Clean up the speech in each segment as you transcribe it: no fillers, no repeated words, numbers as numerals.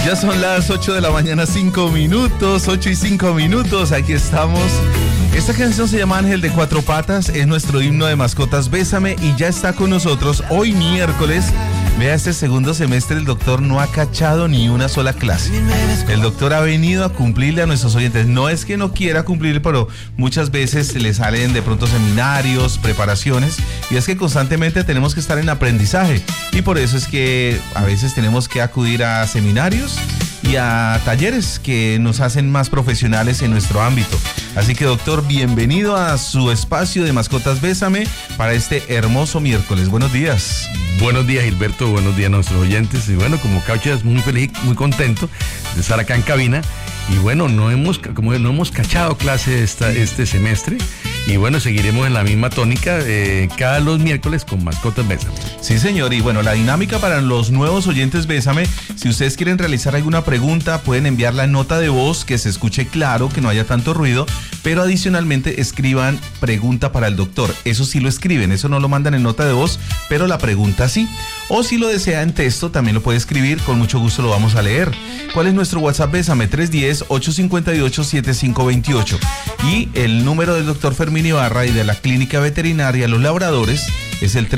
Ya son las 8 de la mañana, 5 minutos, 8 y 5 minutos, aquí estamos. Esta canción se llama Ángel de Cuatro Patas, es nuestro himno de mascotas Bésame y ya está con nosotros hoy miércoles. Vea, este segundo semestre el doctor no ha cachado ni una sola clase. El doctor ha venido a cumplirle a nuestros oyentes. No es que no quiera cumplir, pero muchas veces le salen de pronto seminarios, preparaciones, y es que constantemente tenemos que estar en aprendizaje. Y por eso es que a veces tenemos que acudir a seminarios y a talleres que nos hacen más profesionales en nuestro ámbito. Así que, doctor, bienvenido a su espacio de Mascotas Bésame para este hermoso miércoles. Buenos días. Buenos días, Gilberto. Buenos días a nuestros oyentes. Y bueno, como Cauchas, muy feliz, muy contento de estar acá en cabina. Y bueno, no hemos cachado clase este semestre. Y bueno, seguiremos en la misma tónica cada los miércoles con Mascotas Bésame. Sí, señor. Y bueno, la dinámica para los nuevos oyentes Bésame, si ustedes quieren realizar alguna pregunta, pueden enviarla en nota de voz, que se escuche claro, que no haya tanto ruido, pero adicionalmente escriban pregunta para el doctor. Eso sí lo escriben, eso no lo mandan en nota de voz, pero la pregunta sí. O si lo desea en texto, también lo puede escribir, con mucho gusto lo vamos a leer. ¿Cuál es nuestro WhatsApp Bésame? 310-858-7528. Y el número del doctor Fermín Ibarra y de la Clínica Veterinaria Los Labradores es el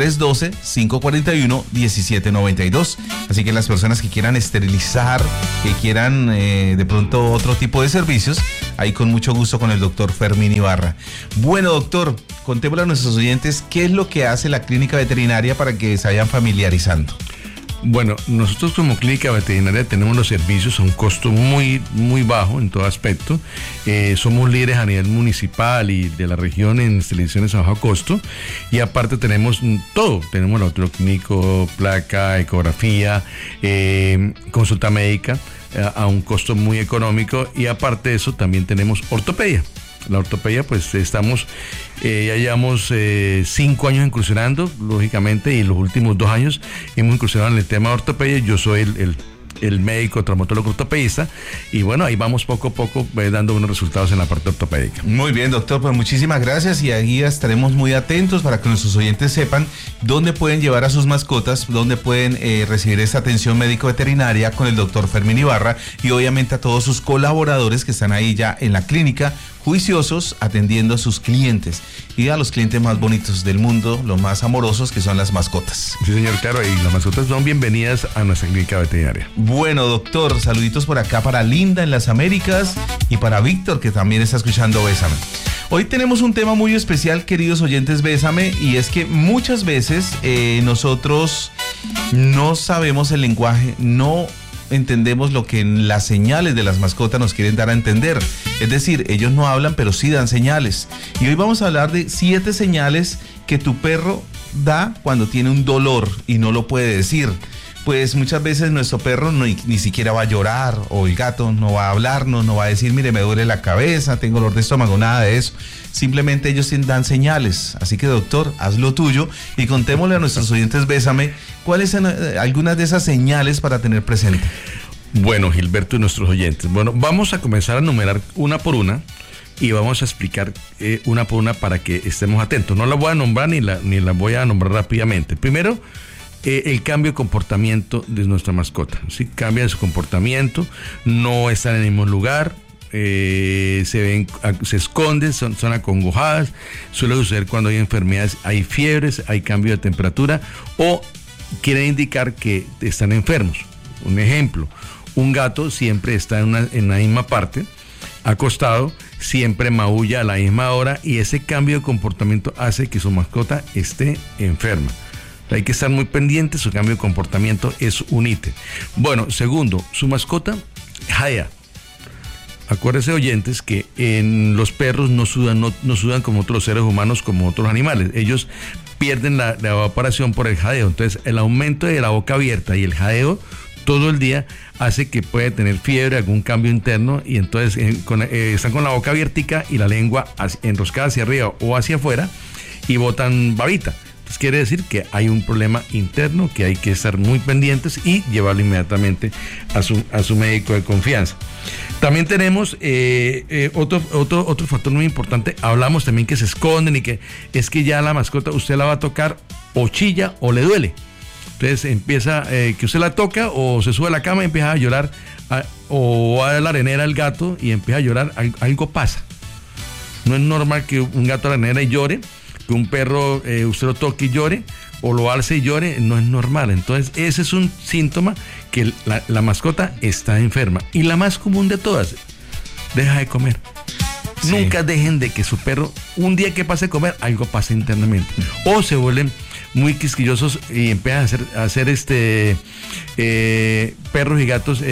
312-541-1792. Así que las personas que quieran esterilizar, que quieran de pronto otro tipo de servicios, ahí con mucho gusto con el doctor Fermín Ibarra. Bueno, doctor, contémosle a nuestros oyentes qué es lo que hace la Clínica Veterinaria para que se vayan familiarizando. Bueno, nosotros como clínica veterinaria tenemos los servicios a un costo muy, muy bajo en todo aspecto. Somos líderes a nivel municipal y de la región en esterilizaciones a bajo costo. Y aparte tenemos todo. Tenemos laboratorio clínico, placa, ecografía, consulta médica a un costo muy económico. Y aparte de eso también tenemos ortopedia. La ortopedia, pues estamos, ya llevamos 5 años incursionando, lógicamente, y en los últimos 2 años hemos incursionado en el tema de ortopedia. Yo soy el médico traumatólogo ortopedista y bueno, ahí vamos poco a poco dando unos resultados en la parte ortopédica. Muy bien, doctor, pues muchísimas gracias y ahí estaremos muy atentos para que nuestros oyentes sepan dónde pueden llevar a sus mascotas, dónde pueden recibir esta atención médico-veterinaria con el doctor Fermín Ibarra y obviamente a todos sus colaboradores que están ahí ya en la clínica, juiciosos, atendiendo a sus clientes y a los clientes más bonitos del mundo, los más amorosos, que son las mascotas. Sí, señor, claro, y las mascotas son bienvenidas a nuestra clínica veterinaria. Bueno, doctor, saluditos por acá para Linda en las Américas y para Víctor, que también está escuchando Bésame. Hoy tenemos un tema muy especial, queridos oyentes Bésame, y es que muchas veces nosotros no sabemos el lenguaje, no entendemos lo que las señales de las mascotas nos quieren dar a entender. Es decir, ellos no hablan, pero sí dan señales. Y hoy vamos a hablar de 7 señales que tu perro da cuando tiene un dolor y no lo puede decir. Pues muchas veces nuestro perro ni siquiera va a llorar, o el gato no va a hablarnos, no va a decir, mire, me duele la cabeza, tengo dolor de estómago, nada de eso. Simplemente ellos dan señales. Así que, doctor, haz lo tuyo y contémosle a nuestros oyentes Bésame cuáles son algunas de esas señales para tener presente. Bueno, Gilberto y nuestros oyentes, bueno, vamos a comenzar a numerar una por una y vamos a explicar una por una para que estemos atentos. No la voy a nombrar ni la voy a nombrar rápidamente. Primero, el cambio de comportamiento de nuestra mascota. ¿Sí? Cambia su comportamiento, no están en el mismo lugar, se esconden, son acongojadas. Suele suceder cuando hay enfermedades, hay fiebres, hay cambio de temperatura o quiere indicar que están enfermos. Un ejemplo, un gato siempre está en la misma parte, acostado, siempre maulla a la misma hora y ese cambio de comportamiento hace que su mascota esté enferma. Hay que estar muy pendiente, su cambio de comportamiento es un ítem. Bueno, segundo, su mascota jadea. Acuérdense, oyentes, que en los perros no sudan como otros seres humanos, como otros animales. Ellos pierden la evaporación por el jadeo. Entonces, el aumento de la boca abierta y el jadeo todo el día hace que puede tener fiebre, algún cambio interno, y entonces están con la boca abiertica y la lengua enroscada hacia arriba o hacia afuera y botan babita. Entonces quiere decir que hay un problema interno que hay que estar muy pendientes y llevarlo inmediatamente a su médico de confianza. También tenemos otro factor muy importante. Hablamos también que se esconden y que es que ya la mascota usted la va a tocar o chilla o le duele. Entonces empieza, que usted la toca o se sube a la cama y empieza a llorar, o va a la arenera el gato y empieza a llorar, algo pasa. No es normal que un gato a la arenera y llore, que un perro usted lo toque y llore, o lo alce y llore, no es normal. Entonces ese es un síntoma que la mascota está enferma. Y la más común de todas, deja de comer. Sí. Nunca dejen de que su perro, un día que pase a comer, algo pasa internamente. O se vuelven muy quisquillosos y empiezan a hacer perros y gatos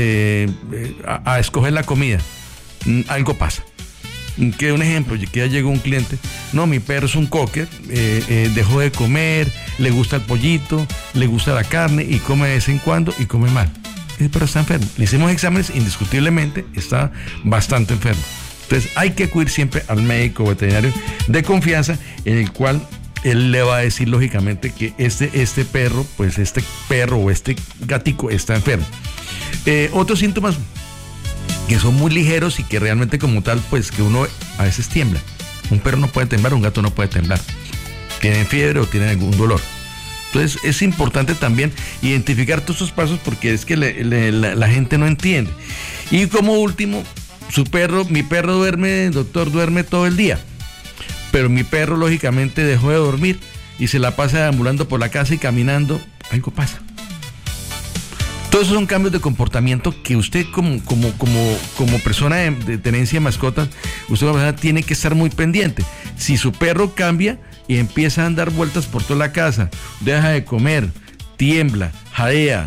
a escoger la comida. Algo pasa. Que un ejemplo, que ya llegó un cliente, no, mi perro es un cocker, dejó de comer, le gusta el pollito, le gusta la carne y come de vez en cuando y come mal. Ese perro está enfermo. Le hicimos exámenes, indiscutiblemente está bastante enfermo. Entonces hay que acudir siempre al médico veterinario de confianza, en el cual él le va a decir lógicamente que este perro o este gatico está enfermo. Otros síntomas que son muy ligeros y que realmente como tal, pues que uno a veces tiembla. Un perro no puede temblar, un gato no puede temblar. Tienen fiebre o tienen algún dolor. Entonces es importante también identificar todos esos pasos, porque es que la gente no entiende. Y como último, mi perro duerme, doctor, duerme todo el día. Pero mi perro lógicamente dejó de dormir y se la pasa deambulando por la casa y caminando, algo pasa. Todos esos son cambios de comportamiento que usted como persona de tenencia de mascotas, usted como persona tiene que estar muy pendiente. Si su perro cambia y empieza a dar vueltas por toda la casa, deja de comer, tiembla, jadea,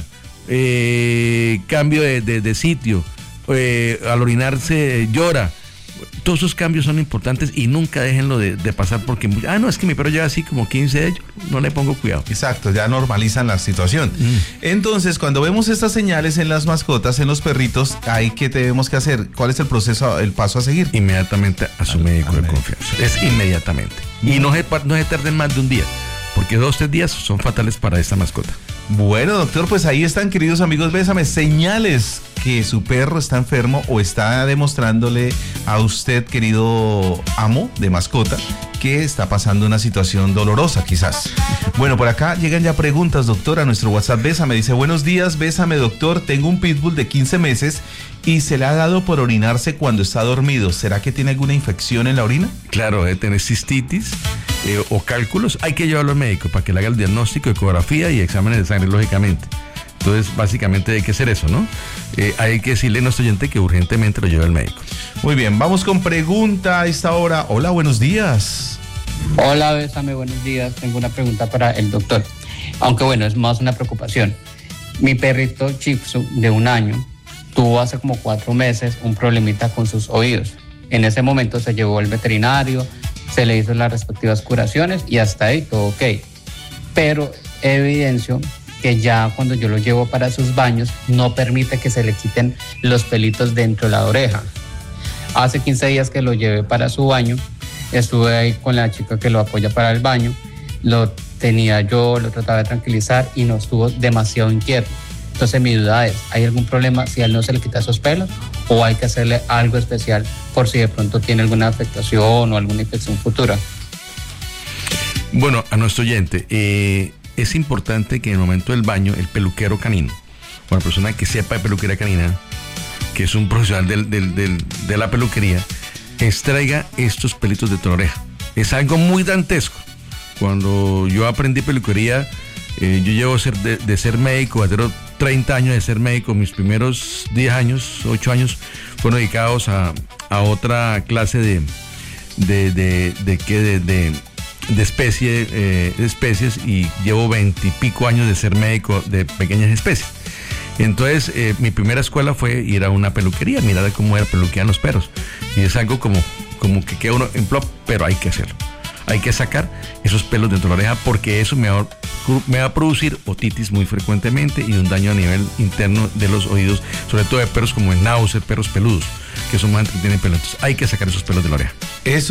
cambio de sitio, al orinarse llora, todos esos cambios son importantes y nunca déjenlo de pasar, porque no, es que mi perro lleva así como 15 de ellos, no le pongo cuidado. Exacto, ya normalizan la situación. Entonces, cuando vemos estas señales en las mascotas, en los perritos, ¿qué tenemos que hacer? ¿Cuál es el proceso, el paso a seguir? Inmediatamente a su médico de confianza. Es inmediatamente. Y no se tarden más de un día, porque 2 o 3 días son fatales para esta mascota. Bueno, doctor, pues ahí están, queridos amigos, Bésame, señales que su perro está enfermo o está demostrándole a usted, querido amo de mascota, que está pasando una situación dolorosa, quizás. Bueno, por acá llegan ya preguntas, doctor, a nuestro WhatsApp. Bésame dice: buenos días, Bésame, doctor, tengo un pitbull de 15 meses y se le ha dado por orinarse cuando está dormido. ¿Será que tiene alguna infección en la orina? Claro, debe tener cistitis o cálculos. Hay que llevarlo al médico para que le haga el diagnóstico, ecografía y exámenes de sangre, lógicamente. Entonces, básicamente hay que hacer eso, ¿no? Hay que decirle a nuestro oyente que urgentemente lo lleve al médico. Muy bien, vamos con pregunta a esta hora. Hola, buenos días. Hola, Bésame, buenos días. Tengo una pregunta para el doctor. Aunque bueno, es más una preocupación. Mi perrito Chipsu, de 1 año, tuvo hace como 4 meses un problemita con sus oídos. En ese momento se llevó al veterinario, se le hizo las respectivas curaciones y hasta ahí todo ok. Pero evidencio que ya cuando yo lo llevo para sus baños, no permite que se le quiten los pelitos dentro de la oreja. Hace 15 días que lo llevé para su baño, estuve ahí con la chica que lo apoya para el baño, lo tenía yo, lo trataba de tranquilizar y no estuvo demasiado inquieto. Entonces mi duda es, ¿hay algún problema si a él no se le quita esos pelos o hay que hacerle algo especial por si de pronto tiene alguna afectación o alguna infección futura? Bueno, a nuestro oyente, es importante que en el momento del baño el peluquero canino, o la persona que sepa de peluquería canina, que es un profesional de la peluquería, extraiga estos pelitos de tu oreja. Es algo muy dantesco. Cuando yo aprendí peluquería, yo llevo de ser médico, tengo 30 años de ser médico. Mis primeros 10 años, 8 años fueron dedicados a otra clase de especies, y llevo 20 y pico años de ser médico de pequeñas especies. Entonces mi primera escuela fue ir a una peluquería, mirar cómo era peluquear los perros, y es algo como que queda uno en plop, pero hay que hacerlo. Hay que sacar esos pelos dentro de la oreja, porque eso me va a producir otitis muy frecuentemente y un daño a nivel interno de los oídos, sobre todo de perros como el Schnauzer, perros peludos, que son más que tienen pelos. Entonces hay que sacar esos pelos de la oreja.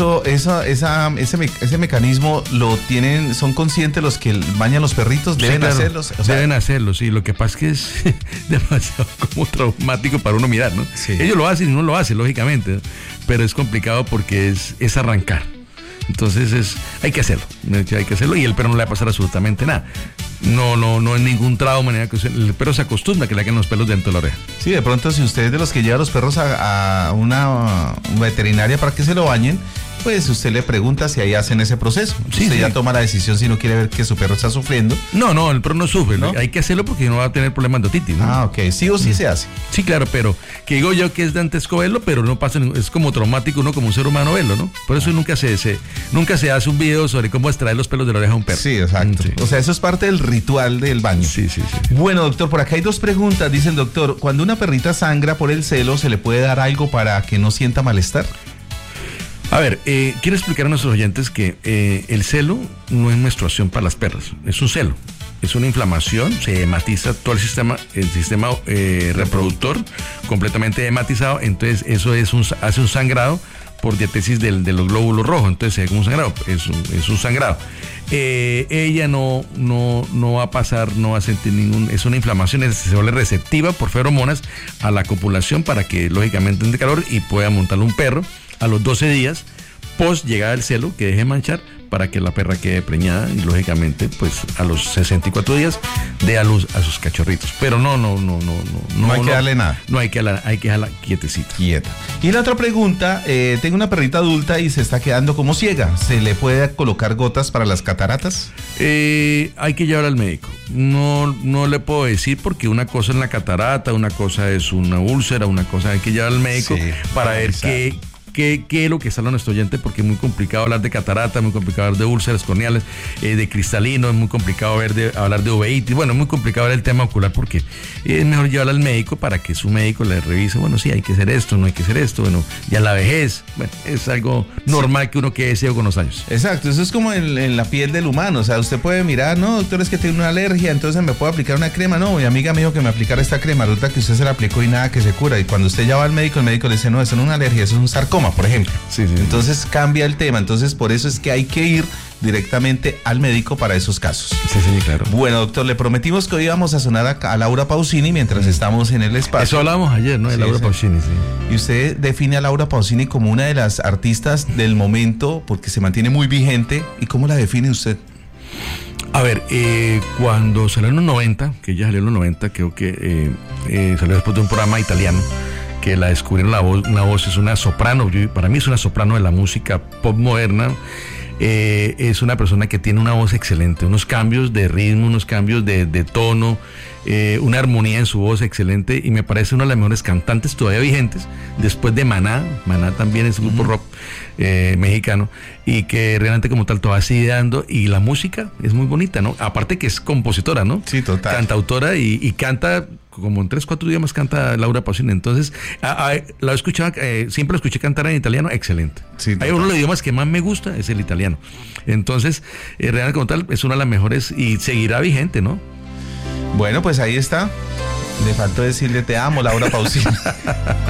Ese mecanismo lo tienen, son conscientes los que bañan los perritos, deben hacerlos. Deben hacerlo, sí. Lo que pasa es que es demasiado como traumático para uno mirar, ¿no? Sí. Ellos lo hacen y uno lo hace, lógicamente, ¿no? Pero es complicado porque es arrancar. Entonces hay que hacerlo y el perro no le va a pasar absolutamente nada. No es ningún trauma, el perro se acostumbra a que le hagan los pelos dentro de la oreja. Sí, de pronto si usted es de los que lleva a los perros a una veterinaria para que se lo bañen, pues usted le pregunta si ahí hacen ese proceso. Sí, usted sí. ya toma la decisión si no quiere ver que su perro está sufriendo. No, el perro no sufre, ¿No? Hay que hacerlo porque no va a tener problemas de otitis, ¿no? Ah, ok, sí o sí se hace. Sí, claro, pero que digo yo que es dantesco verlo, pero no pasa, es como traumático uno como un ser humano verlo, ¿no? Por eso nunca se hace un video sobre cómo extraer los pelos de la oreja a un perro. Sí, exacto. Sí. O sea, eso es parte del ritual del baño. Sí. Bueno, doctor, por acá hay 2 preguntas. Dice el doctor, cuando una perrita sangra por el celo, ¿se le puede dar algo para que no sienta malestar? A ver, quiero explicar a nuestros oyentes que el celo no es menstruación para las perras, es un celo. Es una inflamación, se hematiza todo el sistema reproductor completamente hematizado, entonces eso hace un sangrado por diatesis de los glóbulos rojos, entonces se ve como un sangrado, es un sangrado. Ella no va a pasar, no va a sentir es una inflamación, se vuelve receptiva por feromonas a la copulación para que lógicamente entre calor y pueda montarle un perro a los 12 días post llegada del celo, que deje manchar para que la perra quede preñada y lógicamente pues a los 64 días dé a luz a sus cachorritos. Pero no hay que darle nada. No hay que dejarla quietecita. Quieta. Y la otra pregunta, tengo una perrita adulta y se está quedando como ciega. ¿Se le puede colocar gotas para las cataratas? Hay que llevar al médico. No le puedo decir porque una cosa es la catarata, una cosa es una úlcera, una cosa hay que llevar al médico para ver qué es lo que está a nuestro oyente, porque es muy complicado hablar de catarata, muy complicado hablar de úlceras corneales, de cristalino, es muy complicado hablar de uveitis, bueno, es muy complicado ver el tema ocular porque es mejor llevarla al médico para que su médico le revise, bueno, sí, hay que hacer esto, no hay que hacer esto, bueno, ya la vejez, bueno, es algo normal que uno quede ciego con los años. Exacto, eso es como en la piel del humano, o sea, usted puede mirar, no, doctor, es que tiene una alergia, entonces me puedo aplicar una crema, no, mi amiga me dijo que me aplicara esta crema, resulta que usted se la aplicó y nada que se cura, y cuando usted ya va al médico, el médico le dice, no, eso no es una alergia, eso es un sarcoma, por ejemplo. Sí. Entonces cambia el tema, entonces por eso es que hay que ir directamente al médico para esos casos. Sí, claro. Bueno, doctor, le prometimos que hoy íbamos a sonar a Laura Pausini mientras estamos en el espacio. Eso hablábamos ayer, ¿no? De Laura Pausini, sí. Y usted define a Laura Pausini como una de las artistas del momento porque se mantiene muy vigente. ¿Y cómo la define usted? A ver, cuando salió en los 90, que ella salió en los 90, creo que salió después de un programa italiano, que la descubrieron la voz es una soprano, para mí es una soprano de la música pop moderna. Es una persona que tiene una voz excelente, unos cambios de ritmo, unos cambios de tono, una armonía en su voz excelente y me parece una de las mejores cantantes todavía vigentes después de Maná también es un grupo rock mexicano y que realmente como tal todavía sigue dando y la música es muy bonita, ¿no? Aparte que es compositora, ¿no? Sí, total. Cantautora y canta como en 3-4 idiomas canta Laura Pausini, entonces la escuchaba, siempre la escuché cantar en italiano, excelente. Sí, hay uno de los idiomas que más me gusta es el italiano, entonces realmente como tal es una de las mejores y seguirá vigente, ¿no? Bueno, pues ahí está. Le faltó decirle te amo, Laura Pausini.